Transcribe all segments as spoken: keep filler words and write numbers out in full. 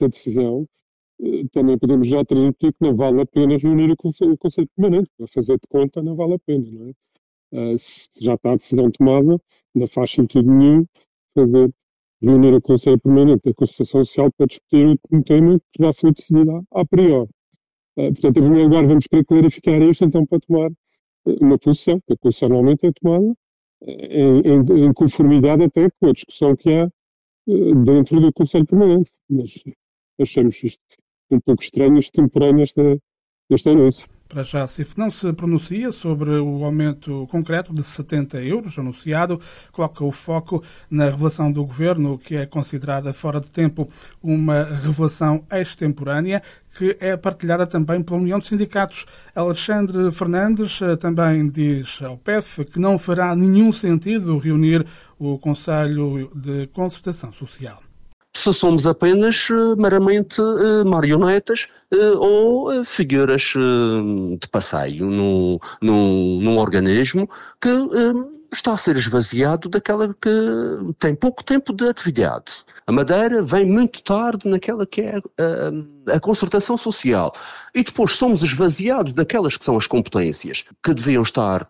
da decisão, também podemos já transmitir que não vale a pena reunir o Conselho, o Conselho Permanente, para fazer de conta não vale a pena, não é? Uh, se já está a decisão tomada, não faz sentido nenhum fazer, reunir o Conselho Permanente da Concertação Social para discutir um tema que já foi decidido a, a priori. Uh, portanto, em primeiro lugar, vamos querer clarificar isto, então, para tomar uma posição, que a posição normalmente é tomada em, em, em conformidade até com a discussão que há uh, dentro do Conselho Permanente. Mas achamos isto um pouco estranho, extemporâneo, esta, este anúncio. Para já, a C I F não se pronuncia sobre o aumento concreto de setenta euros anunciado, coloca o foco na revelação do Governo, que é considerada fora de tempo uma revelação extemporânea, que é partilhada também pela União de Sindicatos. Alexandre Fernandes também diz ao P E F que não fará nenhum sentido reunir o Conselho de Concertação Social. Se somos apenas uh, meramente uh, marionetas uh, ou uh, figuras uh, de passeio num, num, num organismo que uh, está a ser esvaziado daquela que tem pouco tempo de atividade. A Madeira vem muito tarde naquela que é uh, a concertação social e depois somos esvaziados daquelas que são as competências que deviam estar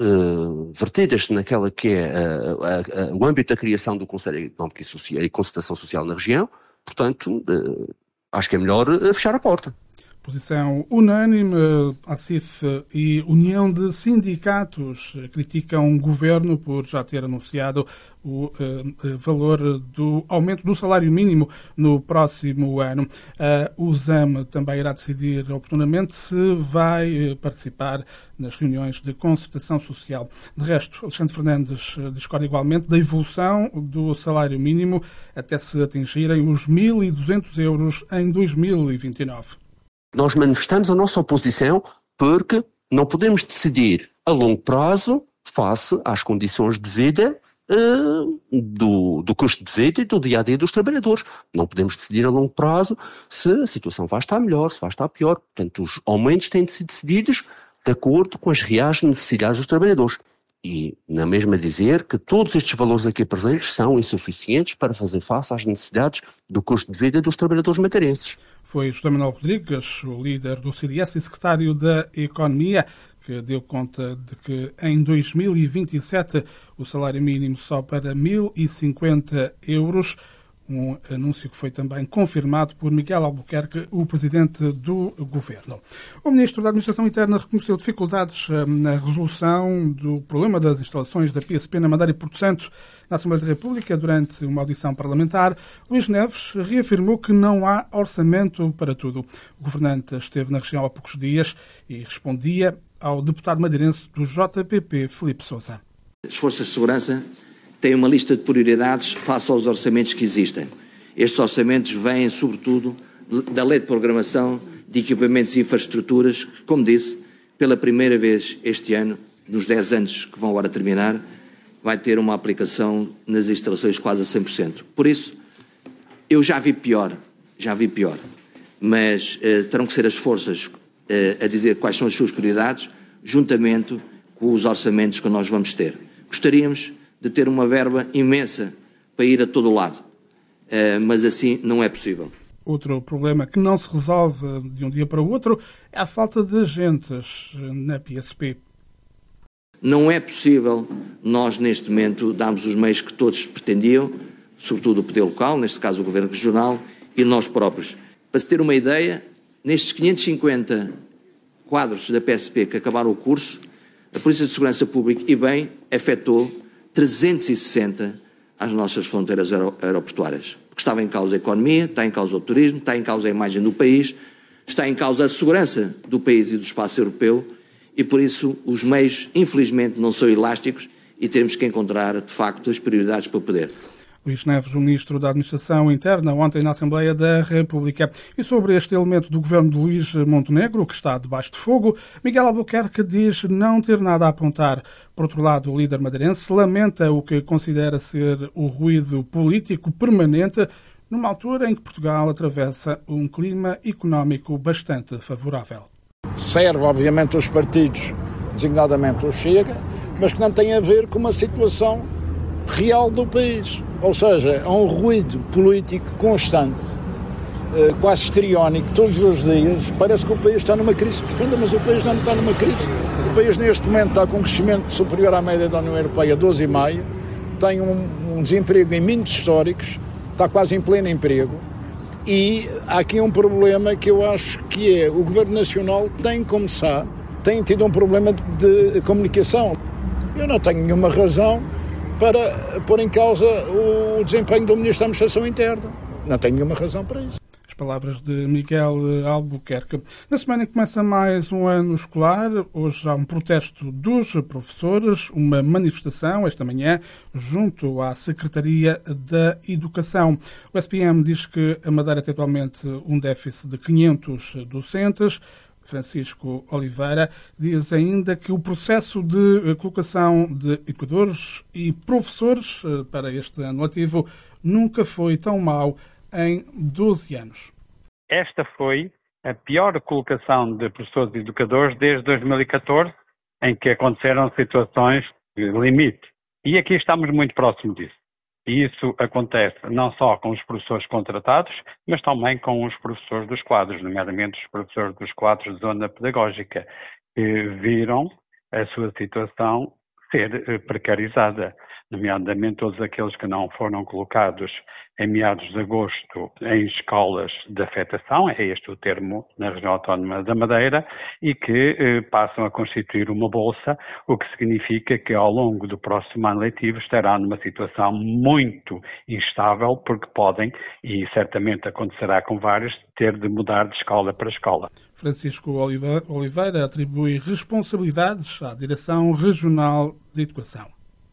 Uh, vertidas naquela que é uh, uh, uh, o âmbito da criação do Conselho Económico e, Social, e Concertação Social na região. Portanto, uh, acho que é melhor uh, fechar a porta. Posição unânime, a C I F e União de Sindicatos criticam o Governo por já ter anunciado o uh, valor do aumento do salário mínimo no próximo ano. Uh, o ZAM também irá decidir oportunamente se vai participar nas reuniões de concertação social. De resto, Alexandre Fernandes discorda igualmente da evolução do salário mínimo até se atingirem os mil e duzentos euros em dois mil e vinte e nove. Nós manifestamos a nossa oposição porque não podemos decidir a longo prazo face às condições de vida uh, do, do custo de vida e do dia-a-dia dos trabalhadores. Não podemos decidir a longo prazo se a situação vai estar melhor, se vai estar pior. Portanto, os aumentos têm de ser decididos de acordo com as reais necessidades dos trabalhadores. E, na mesma dizer que todos estes valores aqui presentes são insuficientes para fazer face às necessidades do custo de vida dos trabalhadores madeirenses. Foi José Manuel Rodrigues, o líder do C D S e secretário da Economia, que deu conta de que em dois mil e vinte e sete o salário mínimo sobe para mil e cinquenta euros. Um anúncio que foi também confirmado por Miguel Albuquerque, o presidente do Governo. O ministro da Administração Interna reconheceu dificuldades na resolução do problema das instalações da P S P na Madeira e Porto Santo na Assembleia da República durante uma audição parlamentar. Luís Neves reafirmou que não há orçamento para tudo. O governante esteve na região há poucos dias e respondia ao deputado madeirense do J P P, Filipe Sousa. As forças de segurança têm uma lista de prioridades face aos orçamentos que existem. Estes orçamentos vêm, sobretudo, da Lei de Programação de Equipamentos e Infraestruturas, que, como disse, pela primeira vez este ano, nos dez anos que vão agora terminar, vai ter uma aplicação nas instalações quase a cem por cento. Por isso, eu já vi pior, já vi pior, mas eh, terão que ser as forças eh, a dizer quais são as suas prioridades, juntamente com os orçamentos que nós vamos ter. Gostaríamos de ter uma verba imensa para ir a todo o lado, uh, mas assim não é possível. Outro problema que não se resolve de um dia para o outro é a falta de agentes na P S P. Não é possível nós, neste momento, darmos os meios que todos pretendiam, sobretudo o poder local, neste caso o Governo Regional, e nós próprios. Para se ter uma ideia, nestes quinhentos e cinquenta quadros da P S P que acabaram o curso, a Polícia de Segurança Pública, e bem, afetou trezentos e sessenta às nossas fronteiras aeroportuárias. Porque estava em causa a economia, está em causa o turismo, está em causa a imagem do país, está em causa a segurança do país e do espaço europeu e, por isso, os meios, infelizmente, não são elásticos e temos que encontrar, de facto, as prioridades para o poder. Luís Neves, o ministro da Administração Interna, ontem na Assembleia da República. E sobre este elemento do governo de Luís Montenegro, que está debaixo de fogo, Miguel Albuquerque diz não ter nada a apontar. Por outro lado, o líder madeirense lamenta o que considera ser o ruído político permanente numa altura em que Portugal atravessa um clima económico bastante favorável. Serve, obviamente, aos partidos, designadamente o Chega, mas que não tem a ver com uma situação real do país. Ou seja, há um ruído político constante quase histriónico todos os dias. Parece que o país está numa crise profunda, mas o país não está numa crise. O país neste momento está com um crescimento superior à média da União Europeia, doze vírgula cinco, tem um, um desemprego em mínimos históricos, está quase em pleno emprego, e há aqui um problema que eu acho que é, o Governo Nacional tem, como sabe, tem tido um problema de, de comunicação. Eu não tenho nenhuma razão para pôr em causa o desempenho do Ministro da Administração Interna. Não tenho nenhuma razão para isso. As palavras de Miguel Albuquerque. Na semana em que começa mais um ano escolar, hoje há um protesto dos professores, uma manifestação esta manhã junto à Secretaria da Educação. O S P M diz que a Madeira tem atualmente um déficit de quinhentos docentes. Francisco Oliveira diz ainda que o processo de colocação de educadores e professores para este ano letivo nunca foi tão mau em doze anos. Esta foi a pior colocação de professores e educadores desde dois mil e catorze, em que aconteceram situações de limite. E aqui estamos muito próximos disso. E isso acontece não só com os professores contratados, mas também com os professores dos quadros, nomeadamente os professores dos quadros de zona pedagógica, que viram a sua situação ser precarizada, nomeadamente todos aqueles que não foram colocados em meados de agosto em escolas de afetação, é este o termo na região autónoma da Madeira, e que eh, passam a constituir uma bolsa, o que significa que ao longo do próximo ano letivo estará numa situação muito instável, porque podem, e certamente acontecerá com vários, ter de mudar de escola para escola. Francisco Oliveira atribui responsabilidades à Direção Regional de Educação.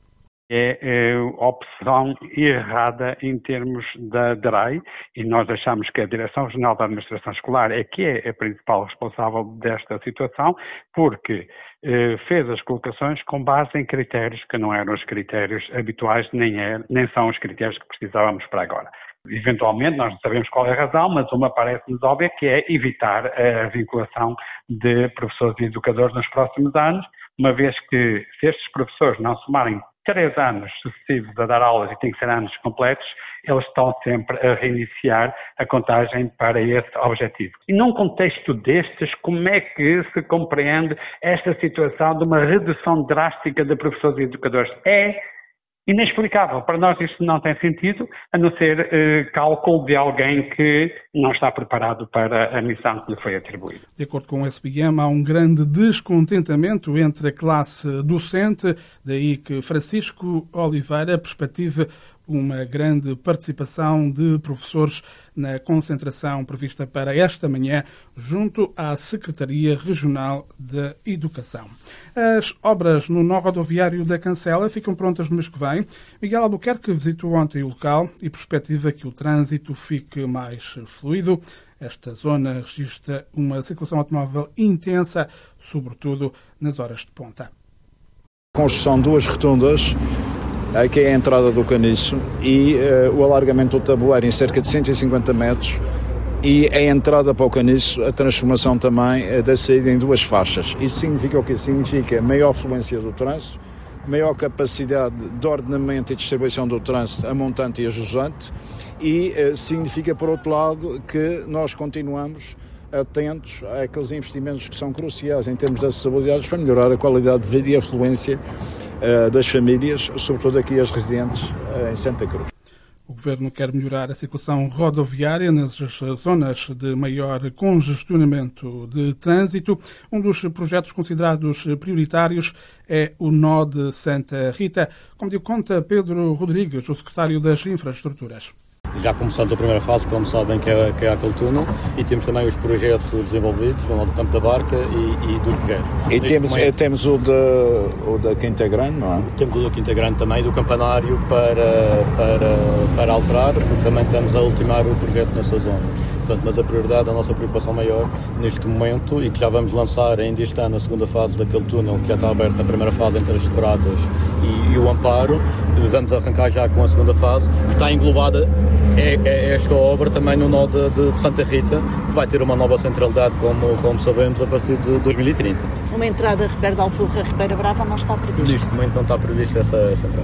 É, é opção errada em termos da D R A I, e nós achamos que a Direção Regional da Administração Escolar é que é a principal responsável desta situação, porque eh, fez as colocações com base em critérios que não eram os critérios habituais, nem, é, nem são os critérios que precisávamos para agora. Eventualmente, nós não sabemos qual é a razão, mas uma parece-nos óbvia, que é evitar a vinculação de professores e educadores nos próximos anos, uma vez que se estes professores não somarem três anos sucessivos a dar aulas e têm que ser anos completos, eles estão sempre a reiniciar a contagem para esse objetivo. E num contexto destes, como é que se compreende esta situação de uma redução drástica de professores e educadores? É inexplicável. Para nós isto não tem sentido, a não ser eh, cálculo de alguém que não está preparado para a missão que lhe foi atribuída. De acordo com o S P M, há um grande descontentamento entre a classe docente, daí que Francisco Oliveira perspectiva uma grande participação de professores na concentração prevista para esta manhã junto à Secretaria Regional de Educação. As obras no nó rodoviário da Cancela ficam prontas no mês que vem. Miguel Albuquerque visitou ontem o local e perspectiva que o trânsito fique mais fluido. Esta zona registra uma circulação automóvel intensa, sobretudo nas horas de ponta. Construção de duas rotundas, aqui é a entrada do Caniço, e uh, o alargamento do tabuleiro em cerca de cento e cinquenta metros, e a entrada para o Caniço, a transformação também uh, da saída em duas faixas. Isto significa o que significa? Maior fluência do trânsito, maior capacidade de ordenamento e distribuição do trânsito a montante e a jusante, e uh, significa, por outro lado, que nós continuamos atentos àqueles investimentos que são cruciais em termos de acessibilidade para melhorar a qualidade de vida e a fluência uh, das famílias, sobretudo aqui as residentes uh, em Santa Cruz. O Governo quer melhorar a circulação rodoviária nas zonas de maior congestionamento de trânsito. Um dos projetos considerados prioritários é o nó de Santa Rita, como deu conta Pedro Rodrigues, o secretário das Infraestruturas. Já começamos a primeira fase, como sabem, que é, que é aquele túnel, e temos também os projetos desenvolvidos, o do Campo da Barca e, e dos Veganos. E temos, momento, temos o, de, o da Quinta Grande, não é? Temos o da Quinta Grande também, do campanário para, para, para alterar, porque também estamos a ultimar o projeto nessa zona. Portanto, mas a prioridade, a nossa preocupação maior neste momento, e que já vamos lançar ainda este ano a segunda fase daquele túnel, que já está aberto na primeira fase entre as Quebradas e, e o Amparo, vamos arrancar já com a segunda fase, que está englobada é, é esta obra também no nó de, de Santa Rita, que vai ter uma nova centralidade, como, como sabemos, a partir de dois mil e trinta. Uma entrada Ribeira da Alforra, Ribeira Brava não está prevista? Neste momento não está prevista essa, essa entrada.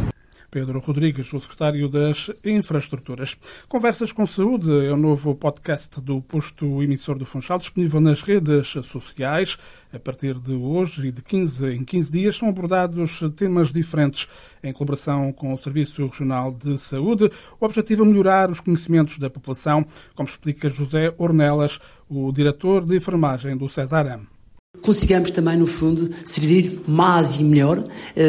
Pedro Rodrigues, o secretário das Infraestruturas. Conversas com Saúde é o novo podcast do posto emissor do Funchal, disponível nas redes sociais. A partir de hoje e de quinze em quinze dias são abordados temas diferentes em colaboração com o Serviço Regional de Saúde. O objetivo é melhorar os conhecimentos da população, como explica José Ornelas, o diretor de enfermagem do Cesaram. Consigamos também, no fundo, servir mais e melhor.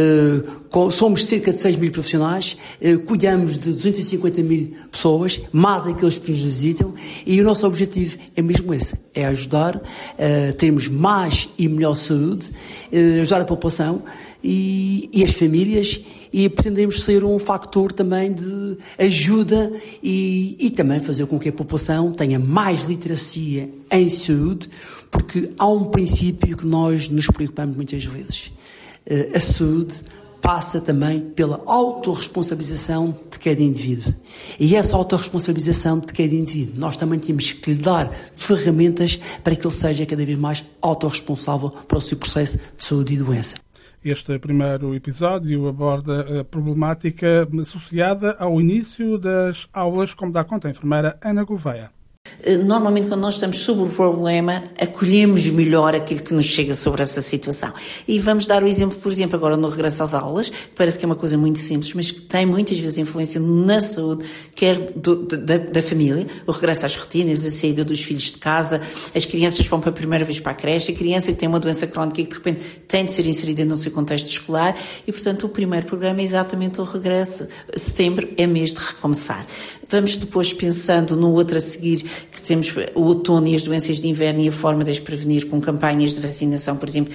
Uh, somos cerca de seis mil profissionais, uh, cuidamos de duzentas e cinquenta mil pessoas, mais aqueles que nos visitam, e o nosso objetivo é mesmo esse, é ajudar a uh, termos mais e melhor saúde, uh, ajudar a população e, e as famílias, e pretendemos ser um factor também de ajuda e, e também fazer com que a população tenha mais literacia em saúde, porque há um princípio que nós nos preocupamos muitas vezes. A saúde passa também pela autorresponsabilização de cada indivíduo. E essa autorresponsabilização de cada indivíduo, nós também temos que lhe dar ferramentas para que ele seja cada vez mais autorresponsável para o seu processo de saúde e doença. Este primeiro episódio aborda a problemática associada ao início das aulas, como dá conta a enfermeira Ana Gouveia. Normalmente, quando nós estamos sobre o problema, acolhemos melhor aquilo que nos chega sobre essa situação. E vamos dar o exemplo, por exemplo, agora no regresso às aulas, parece que é uma coisa muito simples, mas que tem muitas vezes influência na saúde, quer do, da, da família, o regresso às rotinas, a saída dos filhos de casa, as crianças vão pela primeira vez para a creche, a criança que tem uma doença crónica e que de repente tem de ser inserida no seu contexto escolar, e portanto o primeiro programa é exatamente o regresso. Setembro é mês de recomeçar. Vamos depois pensando no outro a seguir, que temos o outono e as doenças de inverno e a forma de as prevenir com campanhas de vacinação, por exemplo.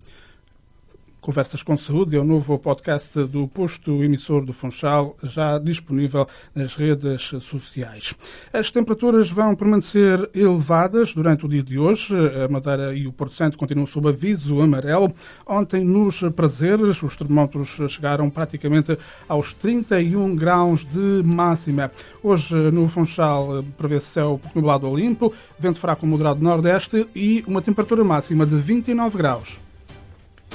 Conversas com Saúde é o novo podcast do posto emissor do Funchal, já disponível nas redes sociais. As temperaturas vão permanecer elevadas durante o dia de hoje. A Madeira e o Porto Santo continuam sob aviso amarelo. Ontem, nos Prazeres, os termómetros chegaram praticamente aos trinta e um graus de máxima. Hoje, no Funchal, prevê-se céu nublado ou limpo, vento fraco moderado nordeste e uma temperatura máxima de vinte e nove graus.